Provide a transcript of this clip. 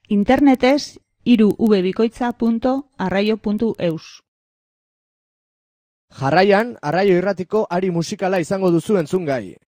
Internetez www.arraio.eus. Jarraian, Arraio Irratiko ari musikala izango duzu entzungai.